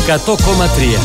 100,3.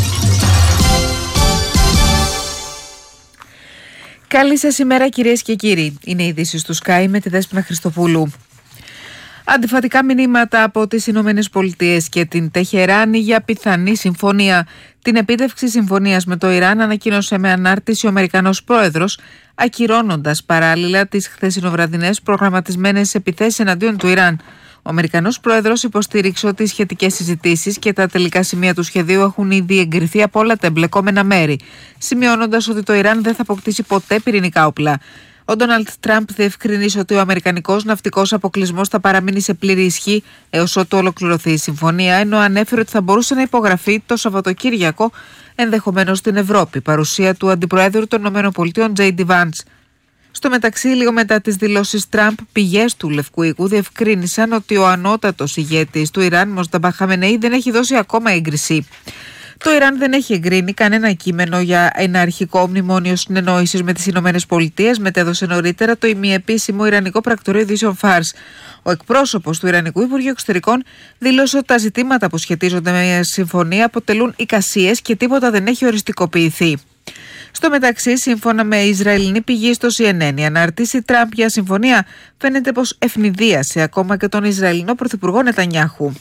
Καλή σας ημέρα, κυρίες και κύριοι. Είναι οι ειδήσεις του Sky με τη Δέσποινα Χριστοπούλου. Αντιφατικά μηνύματα από τις Ηνωμένες Πολιτείες και την Τεχεράνη για πιθανή συμφωνία. Την επίτευξη συμφωνίας με το Ιράν ανακοίνωσε με ανάρτηση ο Αμερικανός πρόεδρος, ακυρώνοντας παράλληλα τις χθεσινοβραδινές προγραμματισμένες επιθέσεις εναντίον του Ιράν. Ο Αμερικανός πρόεδρος υποστήριξε ότι οι σχετικές συζητήσεις και τα τελικά σημεία του σχεδίου έχουν ήδη εγκριθεί από όλα τα εμπλεκόμενα μέρη, σημειώνοντας ότι το Ιράν δεν θα αποκτήσει ποτέ πυρηνικά όπλα. Ο Ντόναλντ Τραμπ διευκρινίσε ότι ο αμερικανικός ναυτικός αποκλεισμός θα παραμείνει σε πλήρη ισχύ έως ότου ολοκληρωθεί η συμφωνία, ενώ ανέφερε ότι θα μπορούσε να υπογραφεί το Σαββατοκύριακο, ενδεχομένως στην Ευρώπη, παρουσία του Αντιπροέδρου των ΗΠΑ J.D. Vance. Στο μεταξύ, λίγο μετά τις δηλώσεις Τραμπ, πηγές του Λευκού Οίκου διευκρίνησαν ότι ο ανώτατος ηγέτης του Ιράν, Μοσταμπά Χαμενεή, δεν έχει δώσει ακόμα έγκριση. Το Ιράν δεν έχει εγκρίνει κανένα κείμενο για ένα αρχικό μνημόνιο συνεννόησης με τις Ηνωμένες Πολιτείες, μετέδωσε νωρίτερα το ημιεπίσημο Ιρανικό Πρακτορείο Ειδήσεων Φάρς. Ο εκπρόσωπος του Ιρανικού Υπουργείου Εξωτερικών δήλωσε ότι τα ζητήματα που σχετίζονται με μια συμφωνία αποτελούν εικασίες και τίποτα δεν έχει οριστικοποιηθεί. Στο μεταξύ, σύμφωνα με Ισραηλινή πηγή στο CNN, η ανάρτηση Τραμπ για συμφωνία φαίνεται πως ευνηδίασε ακόμα και τον Ισραηλινό Πρωθυπουργό Νετανιάχου.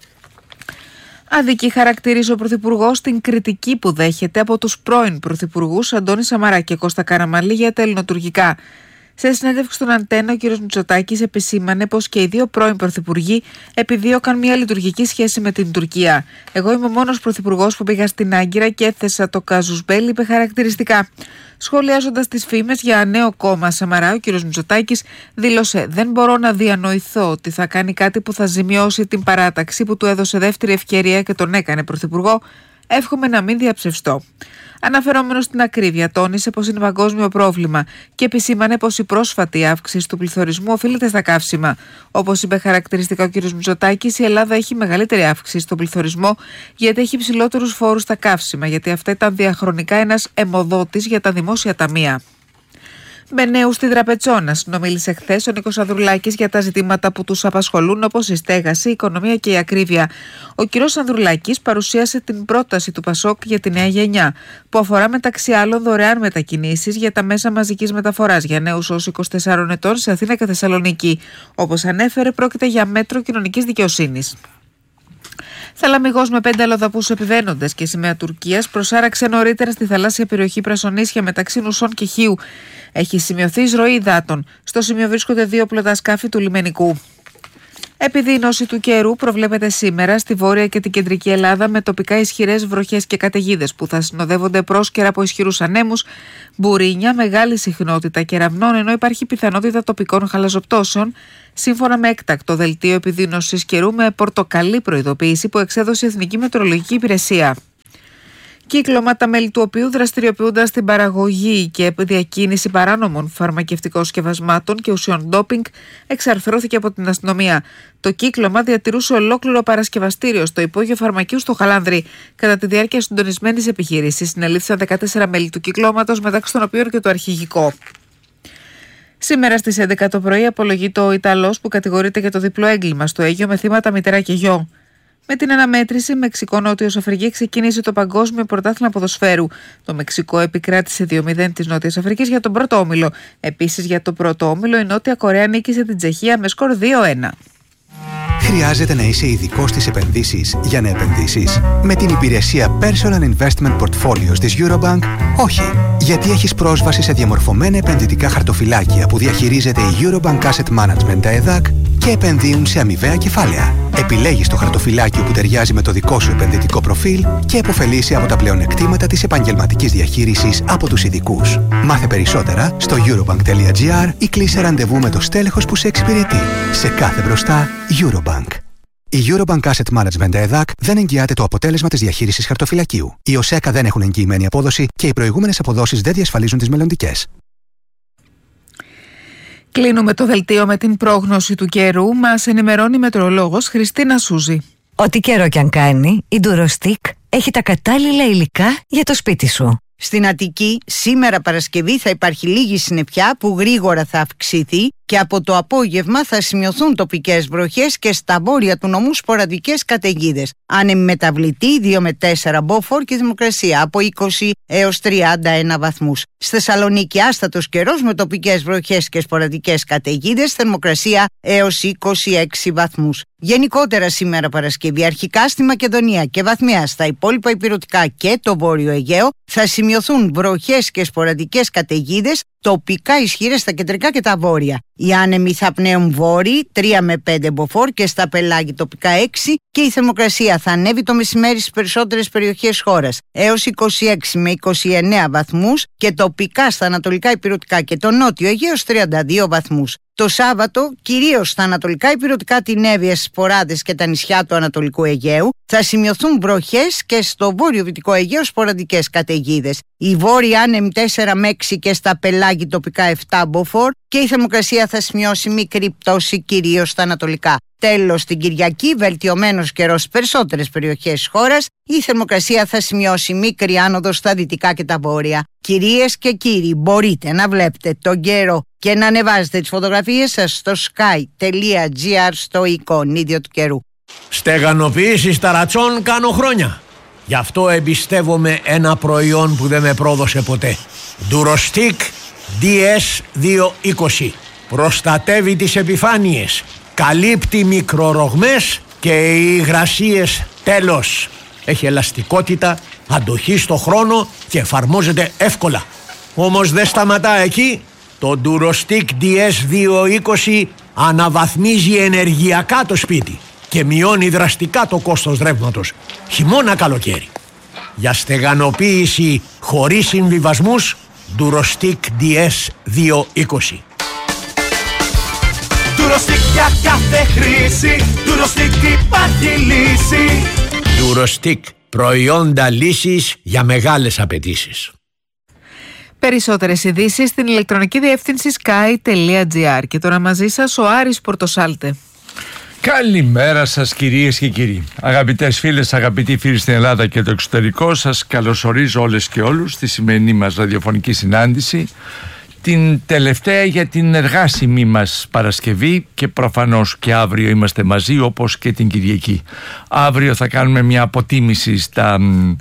Αδική χαρακτηρίζει ο Πρωθυπουργός την κριτική που δέχεται από τους πρώην Πρωθυπουργούς Αντώνη Σαμαρά και Κώστα Καραμανλή για τα ελληνοτουρκικά. Σε συνέντευξη στον Αντένα, ο κ. Μητσοτάκης επισήμανε πως και οι δύο πρώην πρωθυπουργοί επιδίωκαν μια λειτουργική σχέση με την Τουρκία. Εγώ είμαι ο μόνος πρωθυπουργός που πήγα στην Άγκυρα και έθεσα το κάζους μπέλι, είπε χαρακτηριστικά. Σχολιάζοντας τις φήμες για νέο κόμμα Σαμαρά, ο κ. Μητσοτάκης δήλωσε: «Δεν μπορώ να διανοηθώ ότι θα κάνει κάτι που θα ζημιώσει την παράταξη που του έδωσε δεύτερη ευκαιρία και τον έκανε πρωθυπουργό. Εύχομαι να μην διαψευστώ». Αναφερόμενος στην ακρίβεια, τόνισε πως είναι παγκόσμιο πρόβλημα και επισήμανε πως η πρόσφατη αύξηση του πληθωρισμού οφείλεται στα καύσιμα. Όπως είπε χαρακτηριστικά ο κ. Μητσοτάκης, η Ελλάδα έχει μεγαλύτερη αύξηση στον πληθωρισμό γιατί έχει υψηλότερους φόρους στα καύσιμα, γιατί αυτά ήταν διαχρονικά ένας αιμοδότης για τα δημόσια ταμεία. Με νέους στη Τραπετσόνα συνομίλησε χθες ο Νίκος Ανδρουλάκης για τα ζητήματα που τους απασχολούν, όπως η στέγαση, η οικονομία και η ακρίβεια. Ο κ. Ανδρουλάκης παρουσίασε την πρόταση του ΠΑΣΟΚ για τη νέα γενιά, που αφορά μεταξύ άλλων δωρεάν μετακινήσεις για τα μέσα μαζικής μεταφοράς για νέους ως 24 ετών σε Αθήνα και Θεσσαλονίκη. Όπως ανέφερε, πρόκειται για μέτρο κοινωνικής δικαιοσύνης. Θαλαμιγός με 5 αλλοδαπούς επιβαίνοντες και σημαία Τουρκίας προσάραξε νωρίτερα στη θαλάσσια περιοχή Πρασονίσια μεταξύ Νουσών και Χίου. Έχει σημειωθεί εισρωή υδάτων. Στο σημείο βρίσκονται 2 πλωτά σκάφη του λιμενικού. Επιδείνωση του καιρού προβλέπεται σήμερα στη βόρεια και την κεντρική Ελλάδα με τοπικά ισχυρές βροχές και καταιγίδες που θα συνοδεύονται πρόσκαιρα από ισχυρούς ανέμους, μπουρίνια, μεγάλη συχνότητα κεραυνών, ενώ υπάρχει πιθανότητα τοπικών χαλαζοπτώσεων, σύμφωνα με έκτακτο δελτίο επιδείνωσης καιρού με πορτοκαλί προειδοποίηση που εξέδωσε η Εθνική Μετεωρολογική Υπηρεσία. Κύκλωμα, τα μέλη του οποίου δραστηριοποιούνταν στην παραγωγή και διακίνηση παράνομων φαρμακευτικών σκευασμάτων και ουσιών ντόπινγκ, εξαρθρώθηκε από την αστυνομία. Το κύκλωμα διατηρούσε ολόκληρο παρασκευαστήριο στο υπόγειο φαρμακείου στο Χαλάνδρι. Κατά τη διάρκεια συντονισμένης επιχείρησης, συνελήφθησαν 14 μέλη του κυκλώματος, μεταξύ των οποίων και το αρχηγικό. Σήμερα στις 11 το πρωί απολογείται ο Ιταλός που κατηγορείται για το διπλό έγκλημα στο Αίγιο με θύματα μητέρα και γιο. Με την αναμέτρηση Μεξικό-Νότιος Αφρική ξεκίνησε το Παγκόσμιο Πρωτάθλημα Ποδοσφαίρου. Το Μεξικό επικράτησε 2-0 της Νότιας Αφρικής για τον πρώτο όμιλο. Επίσης, για το πρώτο όμιλο η Νότια Κορέα νίκησε την Τσεχία με σκορ 2-1. Χρειάζεται να είσαι ειδικός στις επενδύσεις για να επενδύσεις? Με την υπηρεσία Personal Investment Portfolios της Eurobank, όχι. Γιατί έχεις πρόσβαση σε διαμορφωμένα επενδυτικά χαρτοφυλάκια που διαχειρίζεται η Eurobank Asset Management, τα ΕΔΑΚ, και επενδύουν σε αμοιβαία κεφάλαια. Επιλέγεις το χαρτοφυλάκιο που ταιριάζει με το δικό σου επενδυτικό προφίλ και επωφελείσαι από τα πλεονεκτήματα της επαγγελματικής διαχείρισης από τους ειδικούς. Μάθε περισσότερα στο eurobank.gr ή κλείσε ραντεβού με το στέλεχος που σε εξυπηρετεί. Σε κάθε μπροστά, Eurobank. Η Eurobank Asset Management ΕΔΑΚ δεν εγγυάται το αποτέλεσμα της διαχείρισης χαρτοφυλακίου. Οι ΟΣΕΚΑ δεν έχουν εγγυημένη απόδοση και οι προηγούμενες αποδόσεις δεν διασφαλίζουν τις μελλοντικές. Κλείνουμε το δελτίο με την πρόγνωση του καιρού. Μας ενημερώνει η μετεωρολόγος Χριστίνα Σούζη. Ό,τι καιρό κι αν κάνει, η Durostic έχει τα κατάλληλα υλικά για το σπίτι σου. Στην Αττική, σήμερα Παρασκευή θα υπάρχει λίγη συννεφιά που γρήγορα θα αυξηθεί και από το απόγευμα θα σημειωθούν τοπικές βροχές και στα βόρεια του νομού σποραδικές καταιγίδες. Άνεμη μεταβλητή 2 με 4 μποφόρ και θερμοκρασία από 20 έως 31 βαθμούς. Στη Θεσσαλονίκη άστατος καιρός με τοπικές βροχές και σποραδικές καταιγίδες, θερμοκρασία έως 26 βαθμούς. Γενικότερα σήμερα Παρασκευή, αρχικά στη Μακεδονία και βαθμιά στα υπόλοιπα ηπειρωτικά και το Βόρειο Αιγαίο, θα σημειωθούν βροχές και σποραδικές καταιγίδες, τοπικά ισχυρές στα κεντρικά και τα βόρεια. Οι άνεμοι θα πνέουν βόρειοι 3 με 5 μποφόρ και στα πελάγη τοπικά 6 και η θερμοκρασία θα ανέβει το μεσημέρι στις περισσότερες περιοχές χώρας έως 26 με 29 βαθμούς και τοπικά στα ανατολικά ηπειρωτικά και το νότιο Αιγαίο 32 βαθμούς. Το Σάββατο, κυρίως στα ανατολικά ηπειρωτικά, την Εύβοια, στις Ποράδες και τα νησιά του Ανατολικού Αιγαίου, θα σημειωθούν βροχές και στο βόρειο-δυτικό Αιγαίο σποραδικές καταιγίδες. Οι βόρειοι άνεμοι 4 με 6 και στα πελάγη τοπικά 7 μποφόρ και η θερμοκρασία θα σημειώσει μικρή πτώση κυρίως στα ανατολικά. Τέλος, την Κυριακή, βελτιωμένος καιρός στις περισσότερες περιοχές της χώρας, η θερμοκρασία θα σημειώσει μικρή άνοδο στα δυτικά και τα βόρεια. Κυρίες και κύριοι, μπορείτε να βλέπετε τον καιρό και να ανεβάζετε τις φωτογραφίες σας στο sky.gr στο εικονίδιο του καιρού. Στεγανοποίηση ταρατσών κάνω χρόνια. Γι' αυτό εμπιστεύομαι ένα προϊόν που δεν με πρόδωσε ποτέ. Durostic DS220. Προστατεύει τις επιφάνειες, καλύπτει μικρορογμές και οι υγρασίες τέλος. Έχει ελαστικότητα, αντοχή στο χρόνο και εφαρμόζεται εύκολα. Όμως δεν σταματά εκεί. Το Durostic DS220 αναβαθμίζει ενεργειακά το σπίτι και μειώνει δραστικά το κόστος ρεύματος, χειμώνα καλοκαίρι. Για στεγανοποίηση χωρίς συμβιβασμούς, Durostic DS220. Durostic για κάθε χρήση, Durostic υπάρχει λύση. Durostic, προϊόντα λύσης για μεγάλες απαιτήσεις. Περισσότερες ειδήσεις στην ηλεκτρονική διεύθυνση sky.gr. Και τώρα μαζί σας ο Άρης Πορτοσάλτε. Καλημέρα σας κυρίες και κύριοι. Αγαπητές φίλες, αγαπητοί φίλοι στην Ελλάδα και το εξωτερικό, σας καλωσορίζω όλες και όλους στη σημερινή μας ραδιοφωνική συνάντηση, την τελευταία για την εργάσιμη μας Παρασκευή, και προφανώς και αύριο είμαστε μαζί όπως και την Κυριακή. Αύριο θα κάνουμε μια αποτίμηση στα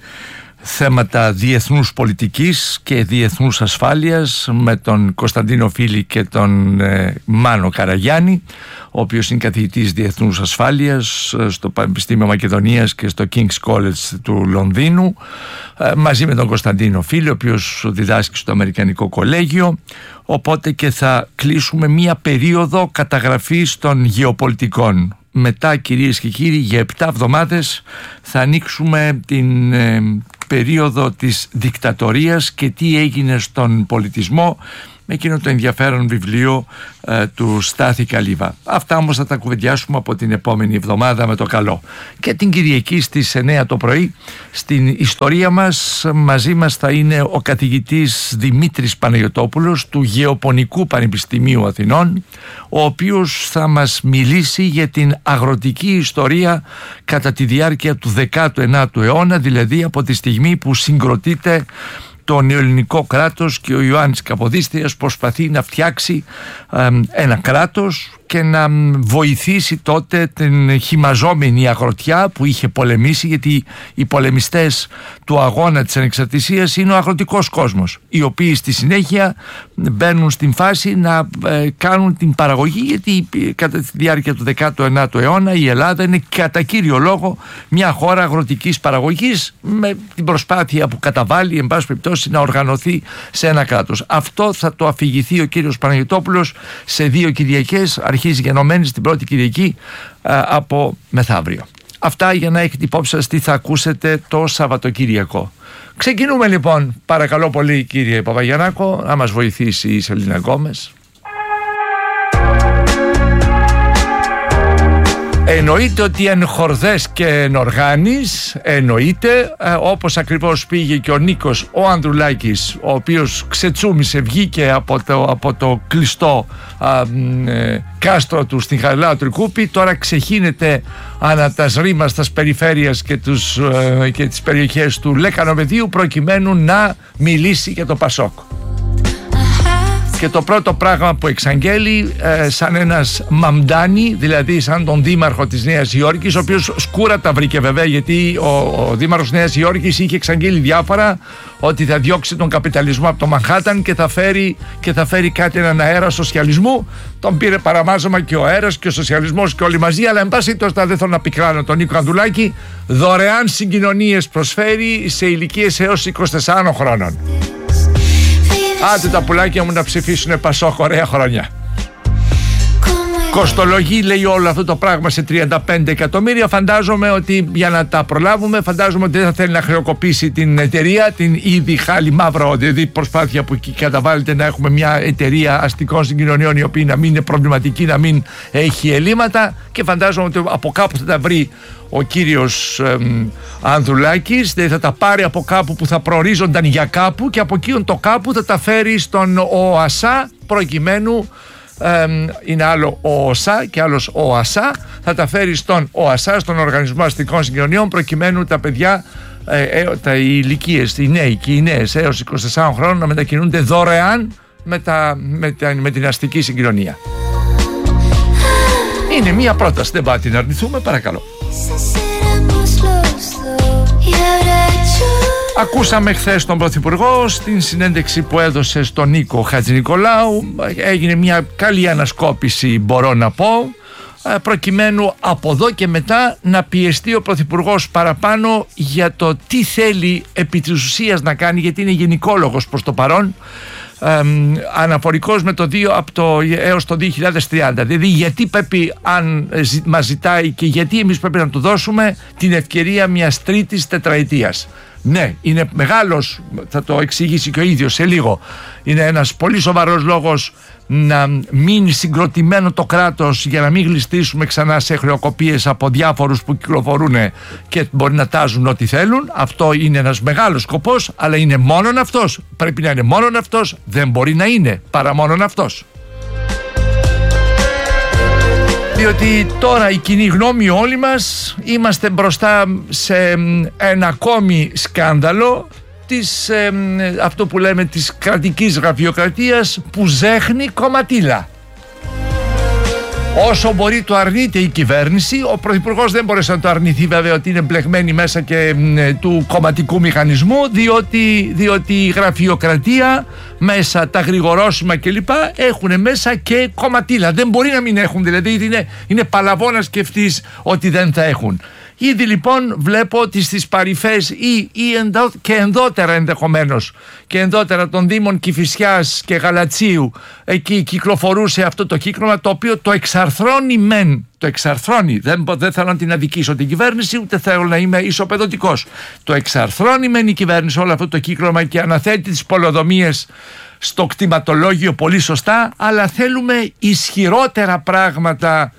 θέματα διεθνούς πολιτικής και διεθνούς ασφάλειας με τον Κωνσταντίνο Φίλη και τον Μάνο Καραγιάννη, ο οποίος είναι καθηγητής διεθνούς ασφάλειας στο Πανεπιστήμιο Μακεδονίας και στο King's College του Λονδίνου, μαζί με τον Κωνσταντίνο Φίλη, ο οποίος διδάσκει στο Αμερικανικό Κολέγιο. Οπότε και θα κλείσουμε μία περίοδο καταγραφής των γεωπολιτικών. Μετά, κυρίες και κύριοι, για 7 εβδομάδες θα ανοίξουμε την περίοδο της δικτατορίας και τι έγινε στον πολιτισμό, με εκείνο το ενδιαφέρον βιβλίο του Στάθη Καλύβα. Αυτά όμως θα τα κουβεντιάσουμε από την επόμενη εβδομάδα με το καλό. Και την Κυριακή στις 9 το πρωί στην ιστορία μας, μαζί μας θα είναι ο καθηγητής Δημήτρης Παναγιωτόπουλος του Γεωπονικού Πανεπιστημίου Αθηνών, ο οποίος θα μας μιλήσει για την αγροτική ιστορία κατά τη διάρκεια του 19ου αιώνα, δηλαδή από τη στιγμή που συγκροτείται το νεοελληνικό κράτος και ο Ιωάννης Καποδίστριας προσπαθεί να φτιάξει ένα κράτος και να βοηθήσει τότε την χυμαζόμενη αγροτιά που είχε πολεμήσει, γιατί οι πολεμιστές του αγώνα της ανεξαρτησίας είναι ο αγροτικός κόσμος, οι οποίοι στη συνέχεια μπαίνουν στην φάση να κάνουν την παραγωγή, γιατί κατά τη διάρκεια του 19ου αιώνα η Ελλάδα είναι κατά κύριο λόγο μια χώρα αγροτικής παραγωγής, με την προσπάθεια που καταβάλει εν πάση περιπτώσει να οργανωθεί σε ένα κράτος. Αυτό θα το αφηγηθεί ο κύριος Παναγιωτόπουλος σε 2 Κυριακές, αρχίζει γενομένη την πρώτη Κυριακή από μεθαύριο. Αυτά για να έχετε υπόψη σας τι θα ακούσετε το Σαββατοκύριακο. Ξεκινούμε λοιπόν, παρακαλώ πολύ κύριε Παπαγιαννάκο, να μας βοηθήσει η Σελίνα Γκόμες. Εννοείται ότι εν χορδές και εν οργάνης, εννοείται, όπως ακριβώς πήγε και ο Νίκος ο Ανδρουλάκης, ο οποίος ξετσούμισε, βγήκε από το κλειστό κάστρο του στην Χαριλάου Τρικούπη, τώρα ξεχύνεται ανά τα σρήμα στις περιφέρειες και τις περιοχές του Λέκανο Πεδίου, προκειμένου να μιλήσει για το Πασόκ. Και το πρώτο πράγμα που εξαγγέλει, σαν ένας Μαμντάνη, δηλαδή σαν τον δήμαρχο της Νέας Υόρκης, ο οποίος σκούρα τα βρήκε βέβαια, γιατί ο δήμαρχος της Νέας Υόρκης είχε εξαγγέλει διάφορα, ότι θα διώξει τον καπιταλισμό από το Μανχάταν και θα φέρει κάτι, έναν αέρα σοσιαλισμού. Τον πήρε παραμάζωμα και ο αέρας και ο σοσιαλισμός και όλοι μαζί, αλλά εν πάση τώρα δεν θέλω να πικράνω τον Νίκο Ανδρουλάκη. Δωρεάν συγκοινωνίες προσφέρει σε ηλικίες έως 24 χρόνων. Άντε τα πουλάκια μου να ψηφίσουν Πασόκ, ωραία χρόνια. Κοστολογεί, λέει, όλο αυτό το πράγμα σε 35 εκατομμύρια. Φαντάζομαι ότι για να τα προλάβουμε, φαντάζομαι ότι δεν θα θέλει να χρεοκοπήσει την εταιρεία, την ήδη χάλι μαύρο, δηλαδή προσπάθεια που καταβάλλεται να έχουμε μια εταιρεία αστικών συγκοινωνιών η οποία να μην είναι προβληματική, να μην έχει ελλείμματα, και φαντάζομαι ότι από κάπου θα τα βρει ο κύριος Ανδρουλάκης, δηλαδή θα τα πάρει από κάπου που θα προορίζονταν για κάπου, και από εκείνον το κάπου θα τα φέρει στον ΟΑΣΑ, προκειμένου είναι άλλο ο ΟΣΑ και άλλος ο ΟΑΣΑ, θα τα φέρει στον ΟΑΣΑ, στον Οργανισμό Αστικών Συγκοινωνιών, προκειμένου τα παιδιά, οι ηλικίες, οι νέοι και οι νέες έως 24 χρόνων να μετακινούνται δωρεάν με την αστική συγκοινωνία. Είναι μία πρόταση, δεν πάτε την αρνηθούμε, παρακαλώ. Ακούσαμε χθες τον Πρωθυπουργό στην συνέντευξη που έδωσε στον Νίκο Χατζηνικολάου. Έγινε μια καλή ανασκόπηση, μπορώ να πω, προκειμένου από εδώ και μετά να πιεστεί ο Πρωθυπουργός παραπάνω για το τι θέλει επί της ουσίας να κάνει, γιατί είναι γενικόλογος προς το παρόν, αναφορικός με το 2 έως το 2030. Δηλαδή γιατί πρέπει, αν μας ζητάει, και γιατί εμείς πρέπει να του δώσουμε την ευκαιρία μιας τρίτης τετραετίας. Ναι, είναι μεγάλος, θα το εξηγήσει και ο ίδιος σε λίγο, είναι ένας πολύ σοβαρός λόγος να μείνει συγκροτημένο το κράτος για να μην γλιστρήσουμε ξανά σε χρεοκοπίες από διάφορους που κυκλοφορούν και μπορεί να τάζουν ό,τι θέλουν. Αυτό είναι ένας μεγάλος σκοπός, αλλά είναι μόνον αυτός. Πρέπει να είναι μόνον αυτός, δεν μπορεί να είναι παρά μόνον αυτός. Διότι τώρα η κοινή γνώμη, όλοι μας είμαστε μπροστά σε ένα ακόμη σκάνδαλο αυτό που λέμε της κρατικής γραφειοκρατίας, που ζέχνει κομματίλα. Όσο μπορεί το αρνείται η κυβέρνηση, ο Πρωθυπουργός δεν μπορέσει να το αρνηθεί βέβαια ότι είναι μπλεγμένη μέσα και του κομματικού μηχανισμού, διότι η γραφειοκρατία μέσα, τα γρηγορώσιμα κλπ έχουν μέσα και κομματίλα. Δεν μπορεί να μην έχουν, δηλαδή είναι παλαβό να σκεφτείς ότι δεν θα έχουν. Ήδη λοιπόν βλέπω ότι στις παρυφές και ενδότερα ενδεχομένως, και ενδότερα των Δήμων Κηφισιάς και Γαλατσίου, εκεί κυκλοφορούσε αυτό το κύκλωμα, το οποίο το εξαρθρώνει μεν. Το εξαρθρώνει, δεν θέλω να την αδικήσω την κυβέρνηση, ούτε θέλω να είμαι ισοπεδωτικός. Το εξαρθρώνει μεν η κυβέρνηση όλο αυτό το κύκλωμα και αναθέτει τις πολεοδομίες στο κτηματολόγιο πολύ σωστά, αλλά θέλουμε ισχυρότερα πράγματα,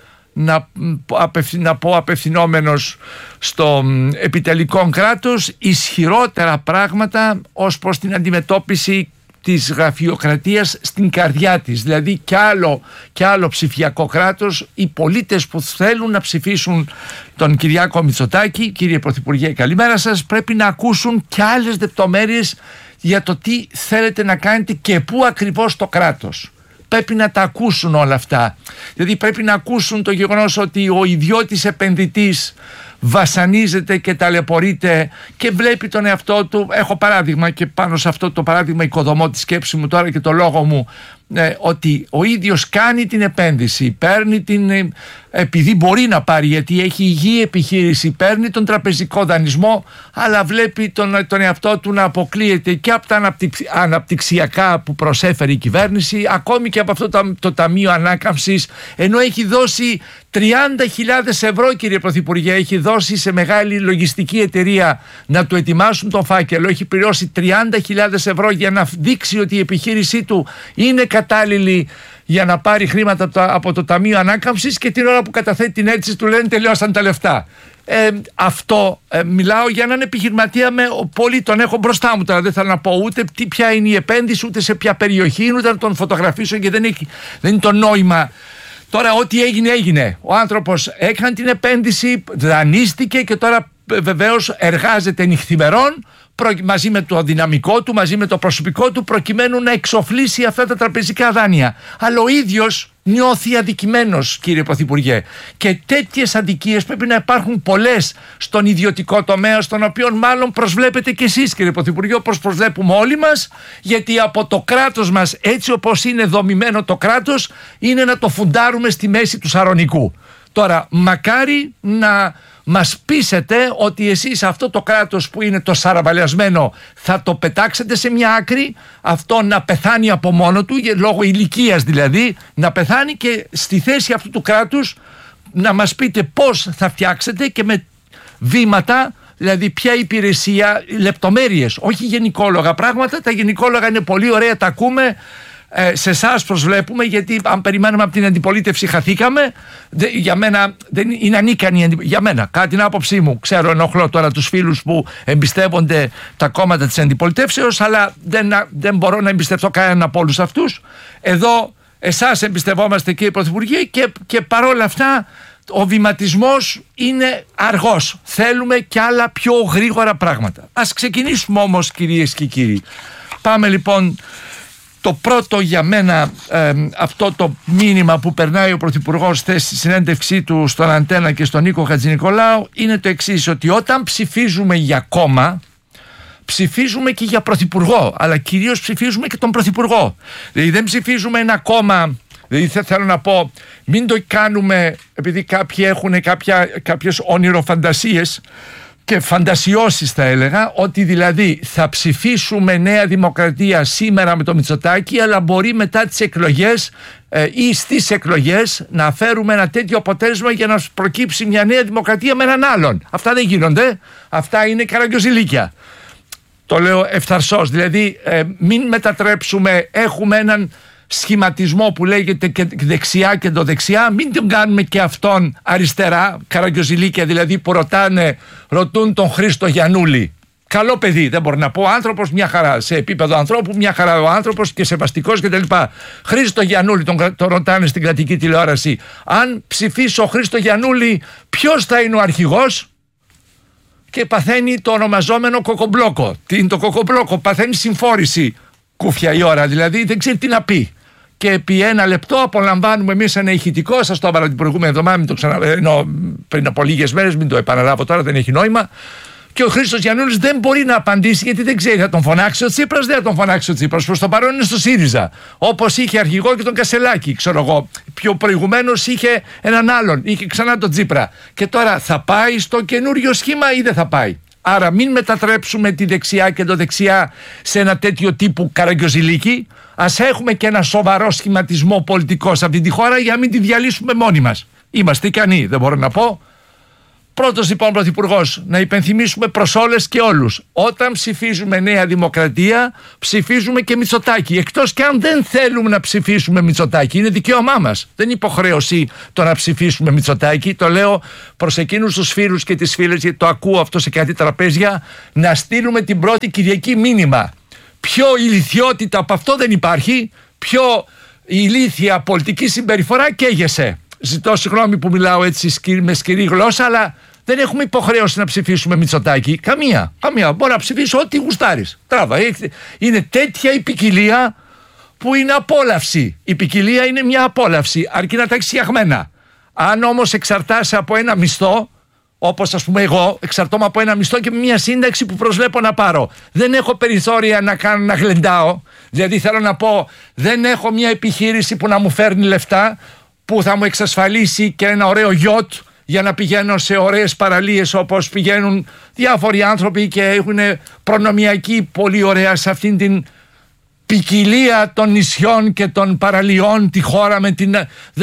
να πω απευθυνόμενος στο επιτελικό κράτος, ισχυρότερα πράγματα ως προς την αντιμετώπιση της γραφειοκρατίας στην καρδιά της. Δηλαδή κι άλλο ψηφιακό κράτος. Οι πολίτες που θέλουν να ψηφίσουν τον Κυριάκο Μητσοτάκη, κύριε Πρωθυπουργέ, καλημέρα σας, πρέπει να ακούσουν κι άλλες λεπτομέρειες για το τι θέλετε να κάνετε και πού ακριβώς το κράτος. Πρέπει να τα ακούσουν όλα αυτά. Δηλαδή πρέπει να ακούσουν το γεγονός ότι ο ιδιώτης επενδυτής βασανίζεται και ταλαιπωρείται και βλέπει τον εαυτό του. Έχω παράδειγμα, και πάνω σε αυτό το παράδειγμα οικοδομώ τη σκέψη μου τώρα και το λόγο μου, ότι ο ίδιος κάνει την επένδυση, παίρνει επειδή μπορεί να πάρει, γιατί έχει υγιή επιχείρηση, παίρνει τον τραπεζικό δανεισμό, αλλά βλέπει τον εαυτό του να αποκλείεται και από τα αναπτυξιακά που προσέφερε η κυβέρνηση, ακόμη και από αυτό το Ταμείο Ανάκαμψης, ενώ έχει δώσει 30.000 ευρώ, κύριε Πρωθυπουργέ, έχει δώσει σε μεγάλη λογιστική εταιρεία να του ετοιμάσουν τον φάκελο, έχει πληρώσει 30.000 ευρώ για να δείξει ότι η επιχείρησή του είναι κατάλληλη για να πάρει χρήματα από το Ταμείο Ανάκαμψης, και την ώρα που καταθέτει την αίτηση του λένε τελειώσαν τα λεφτά. Μιλάω για έναν επιχειρηματία πολύ, τον έχω μπροστά μου τώρα, δεν θέλω να πω ούτε ποια είναι η επένδυση, ούτε σε ποια περιοχή, ούτε να τον φωτογραφίσω, και δεν είναι το νόημα. Τώρα ό,τι έγινε. Ο άνθρωπος έκανε την επένδυση, δανείστηκε και τώρα βεβαίως εργάζεται νυχθημερών μαζί με το δυναμικό του, μαζί με το προσωπικό του, προκειμένου να εξοφλήσει αυτά τα τραπεζικά δάνεια. Αλλά ο ίδιος νιώθει αδικημένος, κύριε Πρωθυπουργέ. Και τέτοιες αδικίες πρέπει να υπάρχουν πολλές στον ιδιωτικό τομέα, στον οποίο μάλλον προσβλέπετε κι εσείς, κύριε Πρωθυπουργέ, όπως προσβλέπουμε όλοι μας, γιατί από το κράτος μας, έτσι όπως είναι δομημένο το κράτος, είναι να το φουντάρουμε στη μέση του Σαρονικού. Τώρα, μακάρι να μας πείσετε ότι εσείς αυτό το κράτος που είναι το σαραβαλιασμένο θα το πετάξετε σε μια άκρη, αυτό να πεθάνει από μόνο του, λόγω ηλικίας δηλαδή, να πεθάνει, και στη θέση αυτού του κράτους να μας πείτε πώς θα φτιάξετε και με βήματα, δηλαδή ποια υπηρεσία, λεπτομέρειες, όχι γενικόλογα πράγματα. Τα γενικόλογα είναι πολύ ωραία, τα ακούμε. Σε εσάς προσβλέπουμε, γιατί αν περιμένουμε από την αντιπολίτευση χαθήκαμε. Για μένα δεν είναι ανίκανη για μένα, κατά την άποψή μου. Ξέρω, ενοχλώ τώρα τους φίλους που εμπιστεύονται τα κόμματα της αντιπολιτεύσεως, αλλά δεν μπορώ να εμπιστευτώ κανέναν από όλους αυτούς. Εδώ εσάς εμπιστευόμαστε, κύριε Πρωθυπουργέ, και παρόλα αυτά ο βηματισμός είναι αργός. Θέλουμε κι άλλα πιο γρήγορα πράγματα. Ας ξεκινήσουμε όμως, κυρίες και κύριοι. Πάμε λοιπόν. Το πρώτο για μένα, αυτό το μήνυμα που περνάει ο Πρωθυπουργός στη συνέντευξή του στον Αντένα και στον Νίκο Χατζηνικολάου είναι το εξής, ότι όταν ψηφίζουμε για κόμμα, ψηφίζουμε και για Πρωθυπουργό, αλλά κυρίως ψηφίζουμε και τον Πρωθυπουργό. Δηλαδή δεν ψηφίζουμε ένα κόμμα, δηλαδή θέλω να πω, μην το κάνουμε επειδή κάποιοι έχουν κάποιες όνειροφαντασίες και φαντασιώσεις, θα έλεγα, ότι δηλαδή θα ψηφίσουμε Νέα Δημοκρατία σήμερα με το Μητσοτάκη, αλλά μπορεί μετά τις εκλογές ή στις εκλογές να φέρουμε ένα τέτοιο αποτέλεσμα για να προκύψει μια Νέα Δημοκρατία με έναν άλλον. Αυτά δεν γίνονται. Αυτά είναι καραγκιόζηλίκια. Το λέω ευθαρσώς. Δηλαδή μην μετατρέψουμε, έχουμε έναν σχηματισμό που λέγεται και δεξιά και δεξιά, μην τον κάνουμε και αυτόν αριστερά, καραγκιόζηλίκια δηλαδή, που ρωτούν τον Χρήστο Γιαννούλη. Καλό παιδί, δεν μπορώ να πω, άνθρωπος μια χαρά, σε επίπεδο ανθρώπου μια χαρά ο άνθρωπος και σεβαστικός κτλ. Χρήστο Γιαννούλη τον ρωτάνε στην κρατική τηλεόραση, αν ψηφίσω Χρήστο Γιαννούλη ποιος θα είναι ο αρχηγός, και παθαίνει το ονομαζόμενο κοκομπλόκο. Τι είναι το κοκομπλόκο? Παθαίνει συμφόρηση κούφια η ώρα, δηλαδή δεν ξέρει τι να πει. Και επί ένα λεπτό απολαμβάνουμε εμείς ένα ηχητικό. Σας το έβαλα την προηγούμενη εβδομάδα, μην το πριν από λίγες μέρες, μην το επαναλάβω τώρα, δεν έχει νόημα. Και ο Χρήστος Γιαννούλης δεν μπορεί να απαντήσει, γιατί δεν ξέρει, θα τον φωνάξει ο Τσίπρας, δεν θα τον φωνάξει ο Τσίπρας. Προς το παρόν είναι στο ΣΥΡΙΖΑ. Όπως είχε αρχηγό και τον Κασελάκη, ξέρω εγώ. Πιο προηγουμένως είχε έναν άλλον, είχε ξανά τον Τσίπρα. Και τώρα θα πάει στο καινούριο σχήμα ή δεν θα πάει? Άρα μην μετατρέψουμε τη δεξιά και το δεξιά σε ένα τέτοιο τύπου καραγκιόζηλίκι. Ας έχουμε και ένα σοβαρό σχηματισμό πολιτικό σε αυτή τη χώρα, για να μην τη διαλύσουμε μόνοι μας. Είμαστε ικανοί, δεν μπορώ να πω. Πρώτος λοιπόν Πρωθυπουργός, να υπενθυμίσουμε προς όλες και όλους, όταν ψηφίζουμε Νέα Δημοκρατία, ψηφίζουμε και Μητσοτάκη. Εκτός και αν δεν θέλουμε να ψηφίσουμε Μητσοτάκη, είναι δικαίωμά μας. Δεν είναι υποχρέωση το να ψηφίσουμε Μητσοτάκη. Το λέω προς εκείνους τους φίλους και τις φίλες, γιατί το ακούω αυτό σε κάτι τραπέζια, να στείλουμε την πρώτη Κυριακή μήνυμα. Πιο ηλιθιότητα από αυτό δεν υπάρχει, πιο ηλίθια πολιτική συμπεριφορά καίγεσαι. Ζητώ συγγνώμη που μιλάω έτσι με σκληρή γλώσσα, αλλά δεν έχουμε υποχρέωση να ψηφίσουμε Μητσοτάκη. Καμία. Μπορεί να ψηφίσει ό,τι γουστάρεις. Τράβα. Είναι τέτοια η ποικιλία που είναι απόλαυση. Η ποικιλία είναι μια απόλαυση, αρκεί να τα έχεις φτιαγμένα. Αν όμως εξαρτάσαι από ένα μισθό, όπως ας πούμε εγώ εξαρτώμαι από ένα μισθό και με μια σύνταξη που προσβλέπω να πάρω, δεν έχω περιθώρια να γλεντάω. Δηλαδή θέλω να πω, δεν έχω μια επιχείρηση που να μου φέρνει λεφτά, που θα μου εξασφαλίσει και ένα ωραίο γιότ για να πηγαίνω σε ωραίες παραλίες όπως πηγαίνουν διάφοροι άνθρωποι και έχουν προνομιακή πολύ ωραία σε αυτήν την ποικιλία των νησιών και των παραλιών, τη χώρα με την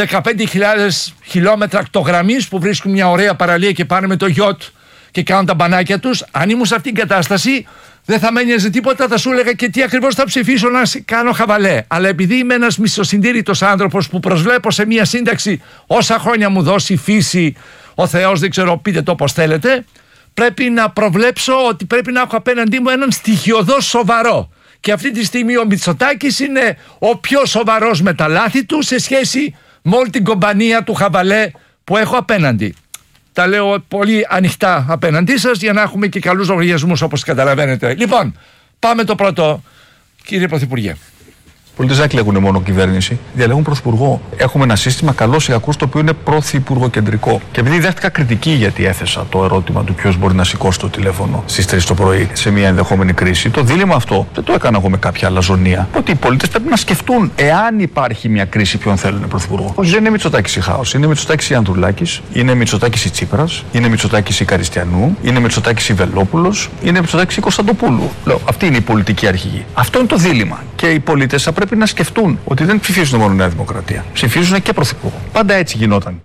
15.000 χιλιόμετρα ακτογραμμής που βρίσκουν μια ωραία παραλία και πάνε με το γιότ και κάνουν τα μπανάκια τους. Αν ήμουν σε αυτήν την κατάσταση δεν θα με ένοιαζε τίποτα, θα σου έλεγα και τι ακριβώς θα ψηφίσω να κάνω χαβαλέ. Αλλά επειδή είμαι ένας μισοσυντήρητος άνθρωπος που προσβλέπω σε μια σύνταξη όσα χρόνια μου δώσει η φύση, ο Θεός, δεν ξέρω, πείτε το όπως θέλετε, πρέπει να προβλέψω ότι πρέπει να έχω απέναντί μου έναν στοιχειωδώς σοβαρό. Και αυτή τη στιγμή ο Μητσοτάκης είναι ο πιο σοβαρός με τα λάθη του σε σχέση με όλη την κομπανία του χαβαλέ που έχω απέναντι. Τα λέω πολύ ανοιχτά απέναντί σας για να έχουμε και καλούς λογαριασμούς, όπως καταλαβαίνετε. Λοιπόν, πάμε το πρώτο, κύριε Πρωθυπουργέ. Οι πολίτες δεν εκλέγουν μόνο κυβέρνηση, διαλέγουν πρωθυπουργό. Έχουμε ένα σύστημα καλός ή κακός, το οποίο είναι πρωθυπουργοκεντρικό. Και επειδή δέχτηκα κριτική γιατί έθεσα το ερώτημα του ποιος μπορεί να σηκώσει το τηλέφωνο στις 3 το πρωί σε μια ενδεχόμενη κρίση, το δίλημμα αυτό δεν το έκανα εγώ με κάποια αλαζονία. Ότι οι πολίτες πρέπει να σκεφτούν, εάν υπάρχει μια κρίση, ποιον θέλουν πρωθυπουργό. Όχι, δεν είναι Μητσοτάκης ή Χάος, είναι Μητσοτάκης ή Ανδρουλάκης, είναι Μητσοτάκης ή Τσίπρας, είναι Μητσοτάκης ή Καριστιανού, είναι Μητσοτάκης ή Βελόπουλος, είναι Μητσοτάκης ή Κωνσταντοπούλου. Λέω, αυτή είναι η πολιτική αρχηγή. Αυτό είναι το δίλημμα. Και οι πολίτες θα πρέπει να σκεφτούν ότι δεν ψηφίζουν μόνο Νέα Δημοκρατία. Ψηφίζουν και πρωθυπουργό. Πάντα έτσι γινόταν.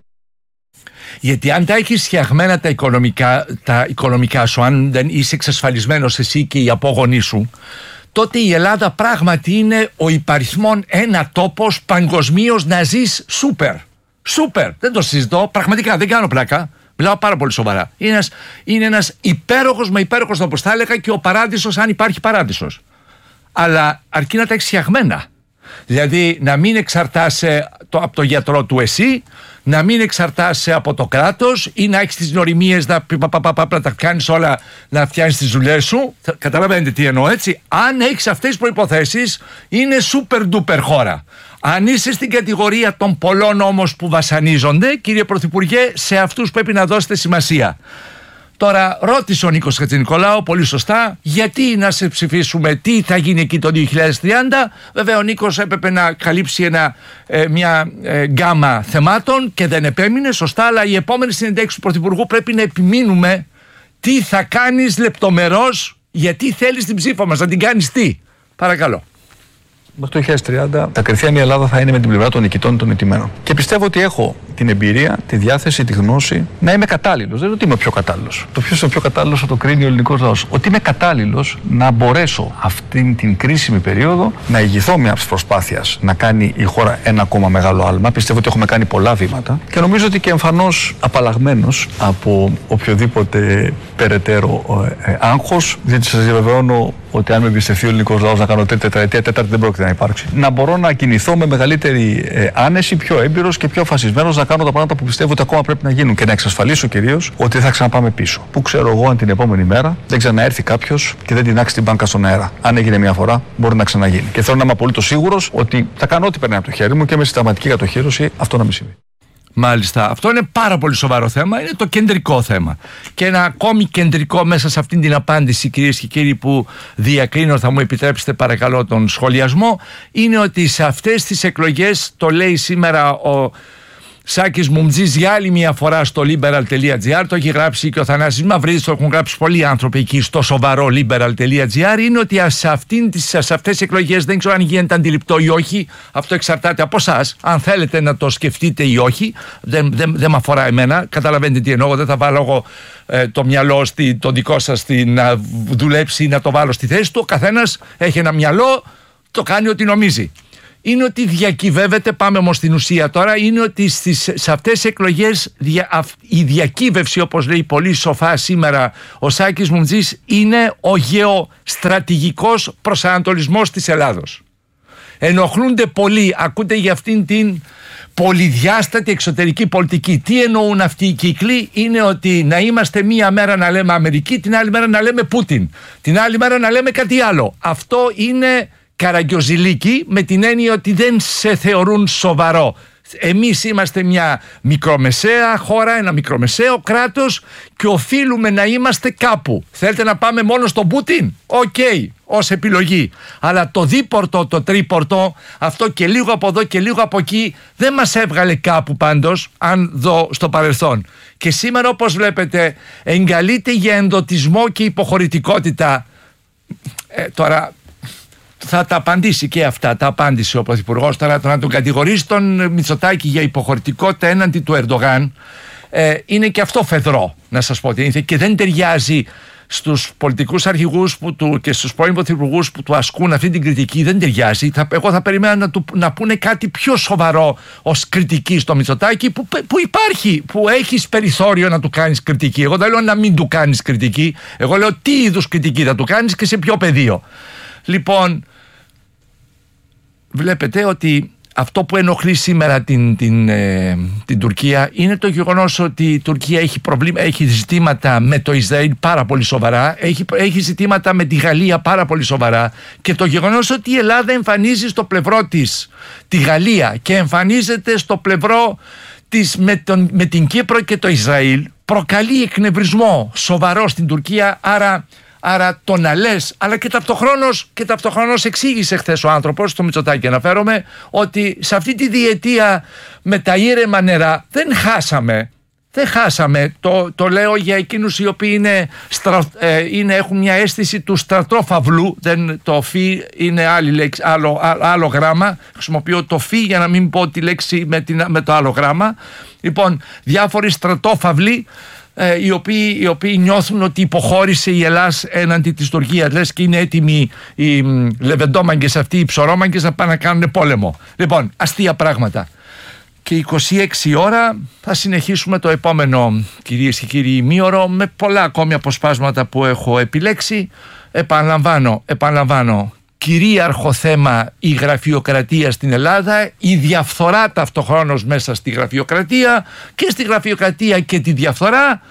Γιατί αν τα έχεις φτιαγμένα τα οικονομικά σου, αν δεν είσαι εξασφαλισμένος εσύ και οι απόγονοί σου, τότε η Ελλάδα πράγματι είναι ο υπαριθμόν ένα τόπος παγκοσμίως να ζεις σούπερ. Σούπερ. Δεν το συζητώ. Πραγματικά δεν κάνω πλάκα. Μιλάω πάρα πολύ σοβαρά. Είναι ένας υπέροχος τόπος. Θα έλεγα και ο παράδεισος, αν υπάρχει παράδεισος. Αλλά αρκεί να τα έχεις φτιαγμένα. Δηλαδή να μην εξαρτάσαι από το γιατρό του εσύ, να μην εξαρτάσαι από το κράτος ή να έχεις τις νοημίες να τα κάνεις όλα, να φτιάχνεις τις δουλειές σου. Καταλαβαίνετε τι εννοώ, έτσι. Αν έχεις αυτές τις προϋποθέσεις, είναι super duper χώρα. Αν είσαι στην κατηγορία των πολλών όμως που βασανίζονται, κύριε Πρωθυπουργέ, σε αυτούς πρέπει να δώσετε σημασία. Τώρα ρώτησε ο Νίκος Χατζηνικολάου πολύ σωστά γιατί να σε ψηφίσουμε, τι θα γίνει εκεί το 2030. Βέβαια ο Νίκος έπρεπε να καλύψει μια γκάμα θεμάτων και δεν επέμεινε σωστά, αλλά η επόμενη συνέντευξη του Πρωθυπουργού πρέπει να επιμείνουμε τι θα κάνεις λεπτομερώς, γιατί θέλεις την ψήφο μας, να την κάνεις τι. Παρακαλώ. Μέχρι το 2030 τα κριτήρια η Ελλάδα θα είναι με την πλευρά των νικητών των ηττημένων. Και πιστεύω ότι έχω την εμπειρία, τη διάθεση, τη γνώση να είμαι κατάλληλος. Δεν είναι ότι είμαι ο πιο κατάλληλος. Το ποιος είναι ο πιο κατάλληλος θα το κρίνει ο ελληνικός λαός. Ότι είμαι κατάλληλος να μπορέσω αυτήν την κρίσιμη περίοδο να ηγηθώ μια προσπάθεια να κάνει η χώρα ένα ακόμα μεγάλο άλμα. Πιστεύω ότι έχουμε κάνει πολλά βήματα και νομίζω ότι και εμφανώς απαλλαγμένος από οποιοδήποτε περαιτέρω άγχος, διότι σας διαβεβαιώνω ότι αν με εμπιστευτεί ο ελληνικός λαός να κάνω τρίτη τετραετία, τέταρτη δεν πρόκειται να υπάρξει. Να μπορώ να κινηθώ με μεγαλύτερη άνεση, πιο έμπειρος και πιο αποφασισμένος να κάνω τα πράγματα που πιστεύω ότι ακόμα πρέπει να γίνουν και να εξασφαλίσω κυρίως ότι δεν θα ξαναπάμε πίσω. Πού ξέρω εγώ αν την επόμενη μέρα δεν ξαναέρθει κάποιος και δεν τεινάξει την μπάνκα στον αέρα. Αν έγινε μια φορά, μπορεί να ξαναγίνει. Και θέλω να είμαι απολύτως σίγουρος ότι θα κάνω ό,τι περνάει από το χέρι μου και με συνταγματική κατοχήρωση αυτό να μην συμβεί. Μάλιστα. Αυτό είναι πάρα πολύ σοβαρό θέμα. Είναι το κεντρικό θέμα. Και ένα ακόμη κεντρικό μέσα σε αυτήν την απάντηση, κυρίες και κύριοι, που διακρίνω, θα μου επιτρέψετε παρακαλώ τον σχολιασμό, είναι ότι σε αυτές τις εκλογές, το λέει σήμερα ο Σάκης Μουμτζής για άλλη μια φορά στο liberal.gr, το έχει γράψει και ο Θανάσης Μαυρίδης, το έχουν γράψει πολλοί άνθρωποι εκεί στο σοβαρό liberal.gr, είναι ότι σε αυτές τις εκλογές δεν ξέρω αν γίνεται αντιληπτό ή όχι, αυτό εξαρτάται από εσάς, αν θέλετε να το σκεφτείτε ή όχι, δεν με αφορά εμένα, καταλαβαίνετε τι εννοώ, δεν θα βάλω εγώ το μυαλό το δικό σας να δουλέψει ή να το βάλω στη θέση του, ο καθένας έχει ένα μυαλό, το κάνει ό,τι νομίζει. Είναι ότι διακυβεύεται, πάμε όμως στην ουσία τώρα, είναι ότι σε αυτές τις εκλογές η διακύβευση, όπως λέει πολύ σοφά σήμερα ο Σάκης Μουμτζής, είναι ο γεωστρατηγικός προσανατολισμός της Ελλάδος. Ενοχλούνται πολύ, ακούτε για αυτήν την πολυδιάστατη εξωτερική πολιτική. Τι εννοούν αυτοί οι κύκλοι? Είναι ότι να είμαστε μία μέρα να λέμε Αμερική, την άλλη μέρα να λέμε Πούτιν, την άλλη μέρα να λέμε κάτι άλλο. Αυτό είναι καραγκιοζηλίκι, με την έννοια ότι δεν σε θεωρούν σοβαρό. Εμείς είμαστε μια μικρομεσαία χώρα, ένα μικρομεσαίο κράτος και οφείλουμε να είμαστε κάπου. Θέλετε να πάμε μόνο στον Πούτιν? Οκ, ως επιλογή. Αλλά το δίπορτο, το τρίπορτο, αυτό και λίγο από εδώ και λίγο από εκεί, δεν μας έβγαλε κάπου πάντως, αν δω στο παρελθόν. Και σήμερα, όπως βλέπετε, εγκαλείται για ενδοτισμό και υποχωρητικότητα. Τώρα θα τα απαντήσει και αυτά, τα απάντησε ο Πρωθυπουργός. Τώρα να τον κατηγορήσει τον Μητσοτάκη για υποχωρητικότητα έναντι του Ερντογάν είναι και αυτό φεδρό, να σας πω ότι είναι, και δεν ταιριάζει στους πολιτικούς αρχηγούς και στους πρώην πρωθυπουργούς που του ασκούν αυτή την κριτική, δεν ταιριάζει. Εγώ θα περιμένα να πούνε κάτι πιο σοβαρό ως κριτική στο Μητσοτάκη που υπάρχει, που έχεις περιθώριο να του κάνεις κριτική. Εγώ δεν λέω να μην του κάνεις κριτική, εγώ λέω τι είδους κριτική θα του κάνεις και σε ποιο πεδίο. Λοιπόν, βλέπετε ότι αυτό που ενοχλεί σήμερα την Τουρκία είναι το γεγονός ότι η Τουρκία έχει ζητήματα με το Ισραήλ πάρα πολύ σοβαρά, έχει ζητήματα με τη Γαλλία πάρα πολύ σοβαρά, και το γεγονός ότι η Ελλάδα εμφανίζει στο πλευρό της τη Γαλλία και εμφανίζεται στο πλευρό της με την Κύπρο και το Ισραήλ προκαλεί εκνευρισμό σοβαρό στην Τουρκία. Άρα το να λες, αλλά και ταυτοχρόνως εξήγησε χθες ο άνθρωπος, στο Μητσοτάκη αναφέρομαι, ότι σε αυτή τη διετία με τα ήρεμα νερά δεν χάσαμε. Το λέω για εκείνους οι οποίοι έχουν μια αίσθηση του στρατόφαυλου. Το φι είναι άλλη λέξη, άλλο γράμμα. Χρησιμοποιώ το φι για να μην πω τη λέξη με το άλλο γράμμα. Λοιπόν, διάφοροι στρατόφαυλοι οι οποίοι νιώθουν ότι υποχώρησε η Ελλάς έναντι της Τουρκίας, λες και είναι έτοιμοι οι λεβεντόμαγκες αυτοί, οι ψωρόμαγκες, να πάνε να κάνουν πόλεμο. Λοιπόν, αστεία πράγματα. Και 26 ώρα θα συνεχίσουμε το επόμενο, κυρίες και κύριοι, ημίωρο, με πολλά ακόμη αποσπάσματα που έχω επιλέξει. Επαναλαμβάνω, κυρίαρχο θέμα η γραφειοκρατία στην Ελλάδα, η διαφθορά ταυτοχρόνως μέσα στη γραφειοκρατία, και στη γραφειοκρατία και τη διαφθορά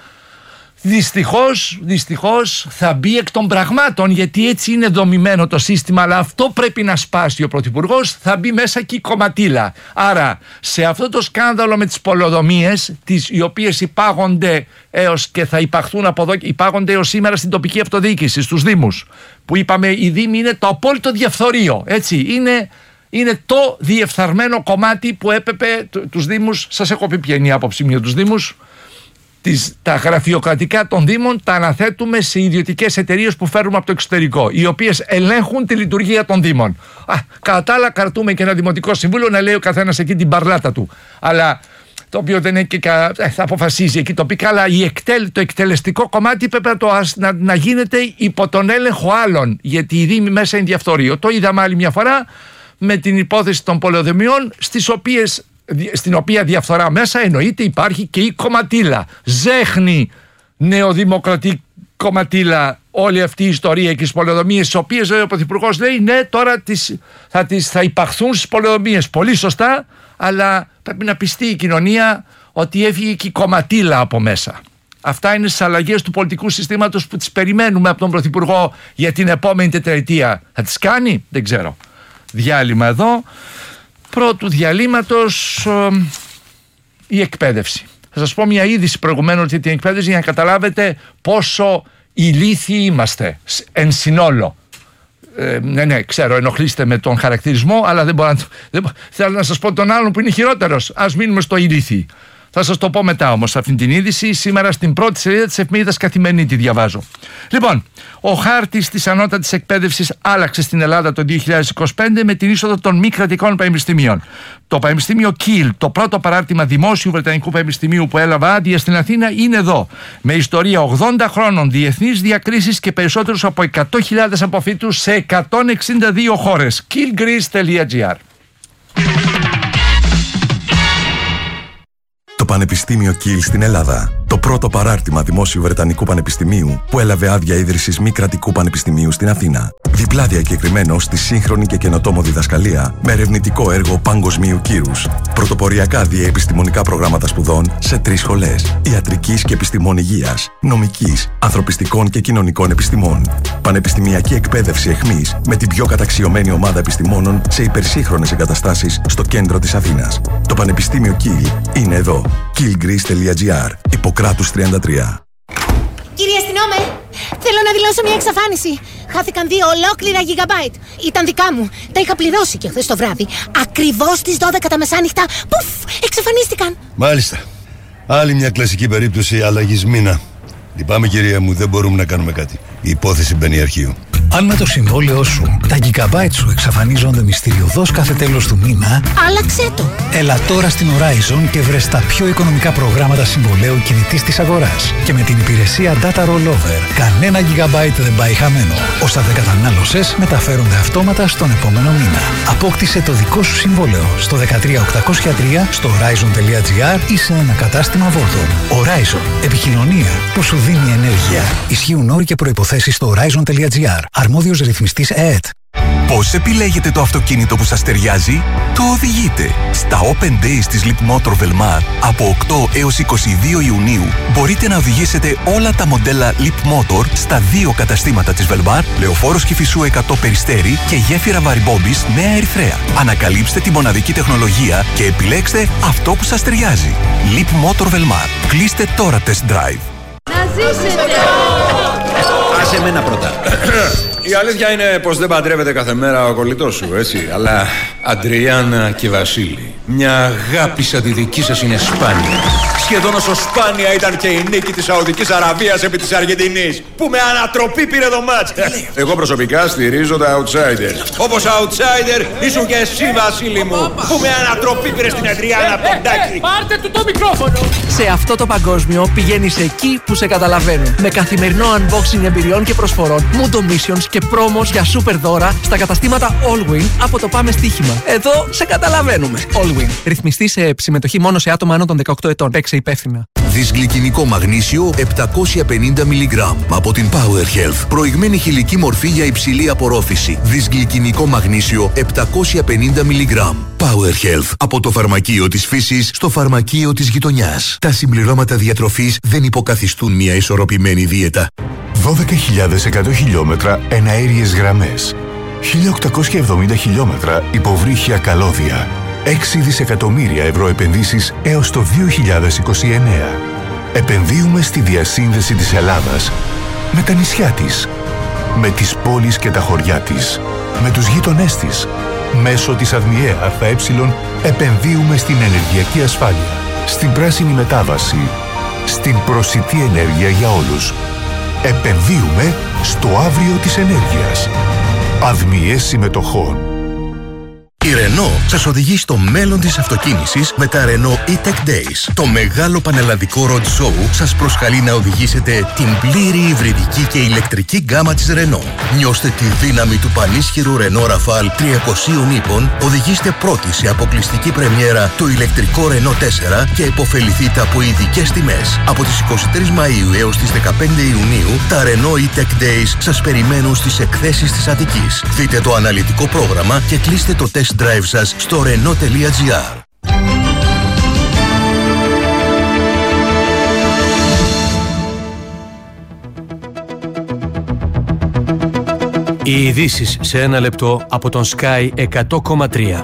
δυστυχώς θα μπει εκ των πραγμάτων, γιατί έτσι είναι δομημένο το σύστημα, αλλά αυτό πρέπει να σπάσει ο Πρωθυπουργός, θα μπει μέσα και η κομματίλα. Άρα σε αυτό το σκάνδαλο με τις πολεοδομίες, οι οποίες υπάγονται έως και θα υπαχθούν από εδώ, υπάγονται έως σήμερα στην τοπική αυτοδιοίκηση, στους Δήμους, που είπαμε οι Δήμοι είναι το απόλυτο διαφθορείο, έτσι, είναι το διεφθαρμένο κομμάτι που έπρεπε τους Δήμους. Σας έχω πει ποια είναι η άποψή μου για τους Δήμους. Τα γραφειοκρατικά των Δήμων τα αναθέτουμε σε ιδιωτικές εταιρείες που φέρουμε από το εξωτερικό, οι οποίες ελέγχουν τη λειτουργία των Δήμων. Κατά τα άλλα, κρατούμε και ένα δημοτικό συμβούλιο να λέει ο καθένας εκεί την παρλάτα του. Αλλά το οποίο δεν είναι και θα αποφασίζει εκεί τοπικά, αλλά το εκτελεστικό κομμάτι πρέπει να γίνεται υπό τον έλεγχο άλλων, γιατί οι Δήμοι μέσα είναι διαφθορείο. Το είδαμε άλλη μια φορά με την υπόθεση των πολεοδομιών, στην οποία διαφθορά μέσα εννοείται υπάρχει και η κομματίλα. Ζέχνη νεοδημοκρατική κομματίλα όλη αυτή η ιστορία και τις πολεοδομίες, τις οποίες ο Πρωθυπουργός λέει ναι, τώρα θα υπαχθούν στις πολεοδομίες. Πολύ σωστά, αλλά πρέπει να πιστεί η κοινωνία ότι έφυγε και η κομματίλα από μέσα. Αυτά είναι στις αλλαγές του πολιτικού συστήματος που τις περιμένουμε από τον Πρωθυπουργό για την επόμενη τετραετία. Θα τις κάνει? Δεν ξέρω. Διάλειμμα εδώ. Πρώτου διαλύματος η εκπαίδευση. Θα σας πω μια είδηση προηγουμένως για την εκπαίδευση για να καταλάβετε πόσο ηλίθιοι είμαστε εν συνόλο. Ναι, ξέρω, ενοχλείστε με τον χαρακτηρισμό, αλλά δεν μπορώ θέλω να σας πω τον άλλον που είναι χειρότερος. Ας μείνουμε στο ηλίθιοι. Θα σας το πω μετά όμως αυτήν την είδηση. Σήμερα στην πρώτη σελίδα της εφημερίδας Καθημερινή τη διαβάζω. Λοιπόν, ο χάρτης της ανώτατης εκπαίδευσης άλλαξε στην Ελλάδα το 2025 με την είσοδο των μη κρατικών πανεπιστημίων. Το Πανεπιστήμιο Kiel, το πρώτο παράρτημα δημόσιου Βρετανικού Πανεπιστημίου που έλαβε άδεια στην Αθήνα, είναι εδώ. Με ιστορία 80 χρόνων, διεθνείς διακρίσεις και περισσότερους από 100.000 αποφύτους σε 162 χώρες. kielgreece.gr. Το Πανεπιστήμιο Kiel στην Ελλάδα. Το πρώτο παράρτημα δημόσιου Βρετανικού Πανεπιστημίου που έλαβε άδεια ίδρυσης μη κρατικού πανεπιστημίου στην Αθήνα. Διπλά διακεκριμένο στη σύγχρονη και καινοτόμο διδασκαλία με ερευνητικό έργο παγκοσμίου κύρους. Πρωτοποριακά διαεπιστημονικά προγράμματα σπουδών σε 3 σχολές. Ιατρικής και επιστημών υγείας, νομικής, ανθρωπιστικών και κοινωνικών επιστημών. Πανεπιστημιακή εκπαίδευση εχμής με την πιο καταξιωμένη ομάδα επιστημόνων σε υπερσύγχρονες εγκαταστάσεις στο κέντρο της Αθήνας. Το Πανεπιστήμιο Kiel είναι εδώ. kielgreece.gr. Ιπποκράτους 33. Κύριε αστυνόμε, θέλω να δηλώσω μια εξαφάνιση. Χάθηκαν 2 ολόκληρα gigabyte. Ήταν δικά μου. Τα είχα πληρώσει και χθες το βράδυ. Ακριβώς στις 12 τα μεσάνυχτα. Πουφ! Εξαφανίστηκαν. Μάλιστα. Άλλη μια κλασική περίπτωση αλλαγής μήνα. Λυπάμαι κυρία μου, δεν μπορούμε να κάνουμε κάτι. Η υπόθεση μπαίνει αρχείο. Αν με το συμβόλαιό σου τα gigabyte σου εξαφανίζονται μυστηριωδώς κάθε τέλος του μήνα, άλλαξέ το. Έλα τώρα στην Horizon και βρες τα πιο οικονομικά προγράμματα συμβολαίου κινητής της αγοράς. Και με την υπηρεσία Data Rollover, κανένα gigabyte δεν πάει χαμένο. Όσα δεν κατανάλωσες μεταφέρονται αυτόματα στον επόμενο μήνα. Απόκτησε το δικό σου συμβόλαιο στο 13803 στο Horizon.gr ή σε ένα κατάστημα Volvo. Horizon. Επικοινωνία που σου δίνει ενέργεια. Ισχύουν όροι και προϋποθέσεις στο Horizon.gr. Αρμόδιος ρυθμιστής ΕΕΤ. Πώς επιλέγετε το αυτοκίνητο που σας ταιριάζει? Το οδηγείτε. Στα Open Days της Leap Motor Velmar από 8 έως 22 Ιουνίου μπορείτε να οδηγήσετε όλα τα μοντέλα Leap Motor στα 2 καταστήματα της Velmar, Λεωφόρος Κηφισού 100 Περιστέρι και Γέφυρα Βαριμπόμπης Νέα Ερυθρέα. Ανακαλύψτε τη μοναδική τεχνολογία και επιλέξτε αυτό που σας ταιριάζει. Leap Motor Velmar. Κλείστε τώρα test drive. Να ζήσετε! Άσε εμένα πρώτα. Η αλήθεια είναι πως δεν παντρεύεται κάθε μέρα ο κολλητός σου, έτσι. Αλλά Αντριάννα και Βασίλη, μια αγάπη σαν τη δική σας είναι σπάνια. Σχεδόν όσο σπάνια ήταν και η νίκη της Σαουδικής Αραβίας επί της Αργεντινής, που με ανατροπή πήρε το μάτς. Εγώ προσωπικά στηρίζω τα outsiders. Όπως outsider ήσουν και εσύ, Βασίλη μου, που με ανατροπή πήρε στην Αντριάννα Ποντάκη. Πάρτε του το μικρόφωνο! Σε αυτό το παγκόσμιο πηγαίνεις εκεί που σε καταλαβαίνουν. Με καθημερινό unboxing εμπειριών και προσφορών, Mundo Missions και πρόμος για super δώρα στα καταστήματα Allwin από το Πάμε Στοίχημα. Εδώ σε καταλαβαίνουμε. Allwin. Ρυθμιστή σε συμμετοχή μόνο σε άτομα άνω των 18 ετών. Παίξε υπεύθυνα. Δυσγλυκινικό μαγνήσιο 750 mg από την Power Health. Προηγμένη χηλική μορφή για υψηλή απορρόφηση. Δυσγλυκινικό μαγνήσιο 750 mg. Power Health. Από το φαρμακείο της φύσης στο φαρμακείο της γειτονιάς. Τα συμπληρώματα διατροφής δεν υποκαθιστούν μια ισορροπημένη δίαιτα. 12.100 χιλιόμετρα εναέριες γραμμές. 1.870 χιλιόμετρα υποβρύχια καλώδια. 6 δισεκατομμύρια ευρώ επενδύσεις έως το 2029. Επενδύουμε στη διασύνδεση της Ελλάδας με τα νησιά της, με τις πόλεις και τα χωριά της, με τους γείτονές της. Μέσω της ΑΔΜΙΕ ΑΕ επενδύουμε στην ενεργειακή ασφάλεια, στην πράσινη μετάβαση, στην προσιτή ενέργεια για όλους. Επενδύουμε στο αύριο της ενέργειας. ΑΔΜΙΕ συμμετοχών. Η Renault σας οδηγεί στο μέλλον της αυτοκίνησης με τα Renault E-Tech Days. Το μεγάλο πανελλαδικό road show σας προσκαλεί να οδηγήσετε την πλήρη υβριδική και ηλεκτρική γκάμα της Renault. Νιώστε τη δύναμη του πανίσχυρου Renault Rafale 300 ύπων, οδηγήστε πρώτοι σε αποκλειστική πρεμιέρα το ηλεκτρικό Renault 4 και υποφεληθείτε από ειδικές τιμές. Από τις 23 Μαΐου έως τις 15 Ιουνίου, τα Renault E-Tech Days σας περιμένουν στις εκθέσεις της Αττικής. Δείτε το αναλυτικό πρόγραμμα και κλείστε το test drive σας στο renault.gr. Οι ειδήσεις σε ένα λεπτό από τον Sky 100,3.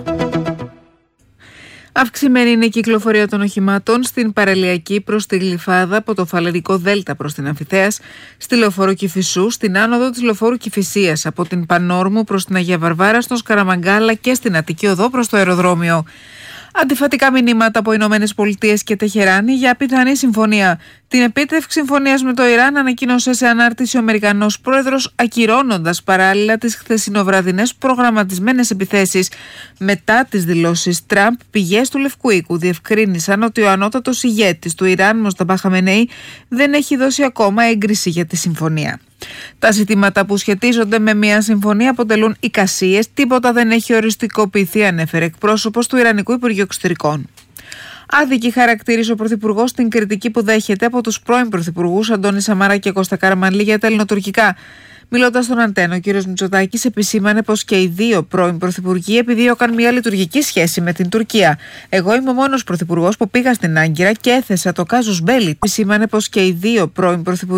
Αυξημένη είναι η κυκλοφορία των οχημάτων στην παραλιακή προς τη Γλυφάδα, από το Φαλερικό Δέλτα προς την Αμφιθέας, στη Λεωφόρο Κηφισού, στην άνοδο της Λεωφόρου Κηφισίας, από την Πανόρμου προς την Αγία Βαρβάρα, στον Σκαραμαγκάλα και στην Αττική Οδό προς το αεροδρόμιο. Αντιφατικά μηνύματα από Ηνωμένες Πολιτείες και Τεχεράνη για πιθανή συμφωνία. Την επίτευξη συμφωνίας με το Ιράν ανακοίνωσε σε ανάρτηση ο Αμερικανός πρόεδρος, ακυρώνοντας παράλληλα τις χθεσινοβραδινές προγραμματισμένες επιθέσεις. Μετά τις δηλώσεις Τραμπ, πηγές του Λευκού Οίκου διευκρίνησαν ότι ο ανώτατος ηγέτης του Ιράν, Μοσταφά Χαμενεή, δεν έχει δώσει ακόμα έγκριση για τη συμφωνία. Τα ζητήματα που σχετίζονται με μια συμφωνία αποτελούν εικασίες, τίποτα δεν έχει οριστικοποιηθεί, ανέφερε εκπρόσωπος του Ιρανικού Υπουργείου Εξωτερικών. Άδικη χαρακτήρισε ο Πρωθυπουργός την κριτική που δέχεται από τους πρώην Πρωθυπουργούς Αντώνη Σαμαρά και Κώστα Καραμανλή για τα ελληνοτουρκικά. Μιλώντας στον Αντένα, ο κ. Μητσοτάκης επισήμανε πως και οι δύο πρώην πρωθυπουργοί επιδίωκαν μια λειτουργική σχέση με την Τουρκία. Εγώ είμαι ο μόνος πρωθυπουργός που πήγα στην Άγκυρα και έθεσα το κάζους μπέλι. Επισήμανε πως και οι δύο πρώην πρωθυπουργοί